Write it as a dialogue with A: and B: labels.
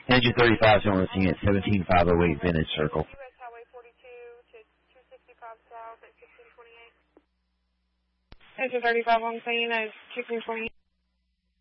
A: Engine 35 is on the scene at 17508 Vintage Circle.
B: U.S. Highway 42 to 265 South at 1628.
C: Engine 35 on scene at 1628.